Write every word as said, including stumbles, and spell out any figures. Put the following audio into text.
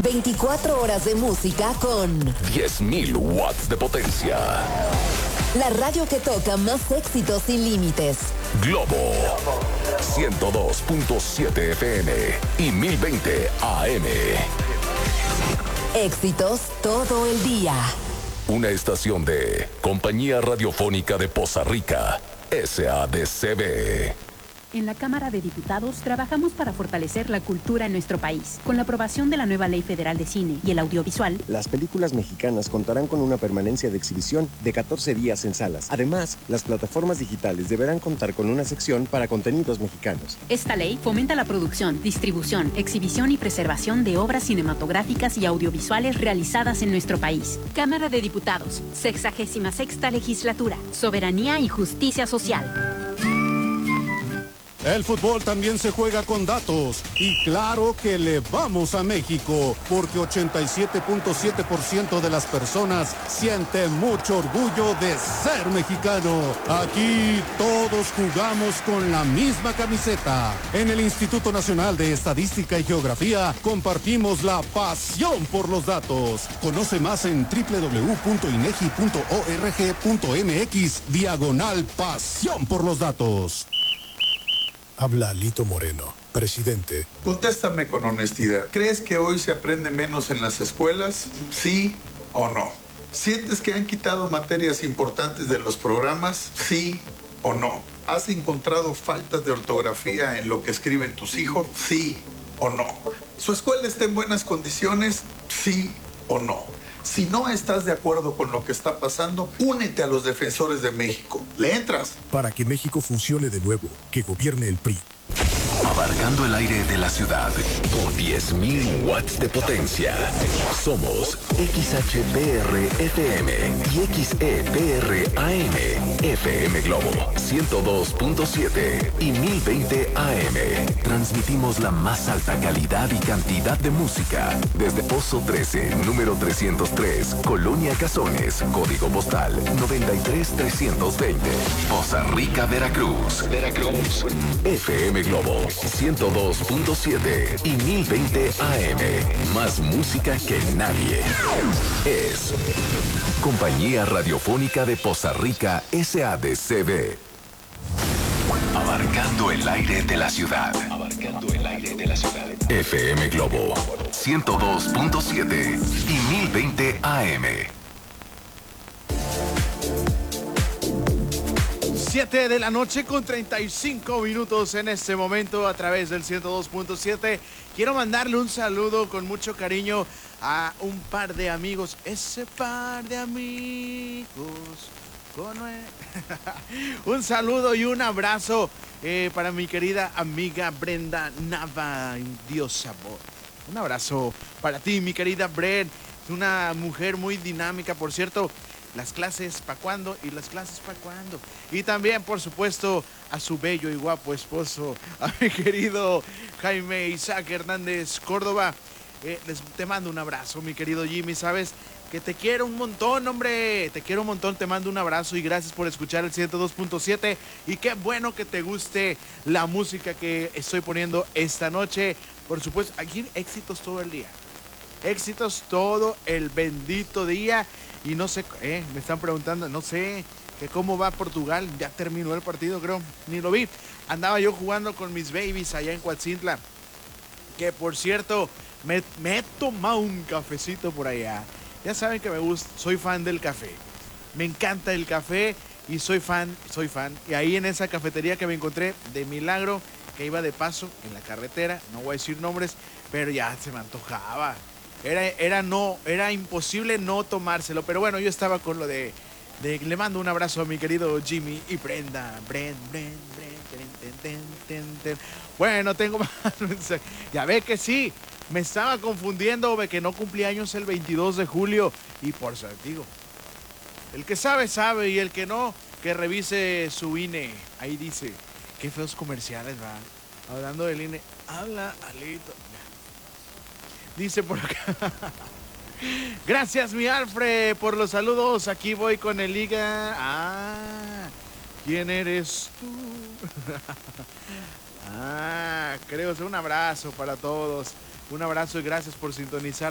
veinticuatro horas de música con diez mil watts de potencia. La radio que toca más éxitos sin límites. Globo ciento dos punto siete F M y mil veinte A M. Éxitos todo el día. Una estación de Compañía Radiofónica de Poza Rica, S A D C B. En la Cámara de Diputados trabajamos para fortalecer la cultura en nuestro país. Con la aprobación de la nueva Ley Federal de Cine y el Audiovisual, las películas mexicanas contarán con una permanencia de exhibición de catorce días en salas. Además, las plataformas digitales deberán contar con una sección para contenidos mexicanos. Esta ley fomenta la producción, distribución, exhibición y preservación de obras cinematográficas y audiovisuales realizadas en nuestro país. Cámara de Diputados, sexagésima sexta legislatura, soberanía y justicia social. El fútbol también se juega con datos y claro que le vamos a México porque ochenta y siete punto siete por ciento de las personas sienten mucho orgullo de ser mexicano. Aquí todos jugamos con la misma camiseta. En el Instituto Nacional de Estadística y Geografía compartimos la pasión por los datos. Conoce más en doble u doble u doble u punto inegi punto org punto mx diagonal pasión por los datos. Habla Lito Moreno, presidente. Contéstame con honestidad. ¿Crees que hoy se aprende menos en las escuelas? ¿Sí o no? ¿Sientes que han quitado materias importantes de los programas? ¿Sí o no? ¿Has encontrado faltas de ortografía en lo que escriben tus hijos? ¿Sí o no? ¿Su escuela está en buenas condiciones? ¿Sí o no? Si no estás de acuerdo con lo que está pasando, únete a los defensores de México. ¿Le entras? Para que México funcione de nuevo, que gobierne el P R I. Abarcando el aire de la ciudad con diez mil watts de potencia. Somos X H B R F M y X E B R A M. F M Globo ciento dos punto siete y mil veinte A M. Transmitimos la más alta calidad y cantidad de música desde Pozo trece, número trescientos tres, Colonia Cazones, código postal noventa y tres trescientos veinte. Poza Rica, Veracruz. Veracruz. F M Globo ciento dos punto siete y mil veinte A M. Más música que nadie. Es Compañía Radiofónica de Poza Rica, S A D C B. Abarcando el aire de la ciudad. Abarcando el aire de la ciudad. F M Globo ciento dos punto siete y mil veinte A M. siete de la noche con treinta y cinco minutos en este momento a través del ciento dos punto siete. Quiero mandarle un saludo con mucho cariño a un par de amigos. Ese par de amigos. Con... un saludo y un abrazo eh, para mi querida amiga Brenda Nava. Dios amor. Un abrazo para ti, mi querida Bren. Una mujer muy dinámica, por cierto. Las clases pa' cuándo y las clases pa' cuándo. Y también, por supuesto, a su bello y guapo esposo, a mi querido Jaime Isaac Hernández Córdoba. Eh, les, te mando un abrazo, mi querido Jimmy. Sabes que te quiero un montón, hombre. Te quiero un montón, te mando un abrazo y gracias por escuchar el ciento dos punto siete. Y qué bueno que te guste la música que estoy poniendo esta noche. Por supuesto, aquí éxitos todo el día. Éxitos todo el bendito día. Y no sé, eh, me están preguntando, no sé, que cómo va Portugal. Ya terminó el partido, creo, ni lo vi. Andaba yo jugando con mis babies allá en Coatzintla. Que por cierto, me, me he tomado un cafecito por allá. Ya saben que me gusta, soy fan del café. Me encanta el café y soy fan, soy fan. Y ahí en esa cafetería que me encontré de milagro, que iba de paso en la carretera, no voy a decir nombres, pero ya se me antojaba. Era, era, no, era imposible no tomárselo, pero bueno, yo estaba con lo de, de le mando un abrazo a mi querido Jimmy y Brenda. Brenda, Brenda, Brenda, ten, ten, ten, ten. Bueno, tengo más mensajes. Ya ve que sí, me estaba confundiendo, ve que no cumplí años el veintidós de julio. Y por eso digo, el que sabe, sabe, y el que no, que revise su I N E. Ahí dice, qué feos comerciales, va. Hablando del I N E, habla Alito. Dice por acá. Gracias, mi Alfred, por los saludos. Aquí voy con el Liga. Ah, ¿quién eres tú? Ah, creo que un abrazo para todos. Un abrazo y gracias por sintonizar